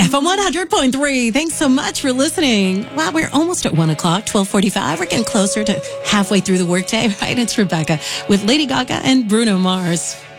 FM 100.3. Thanks so much for listening. Wow, we're almost at 1 o'clock, 12:45. We're getting closer to halfway through the workday, right? It's Rebecca with Lady Gaga and Bruno Mars.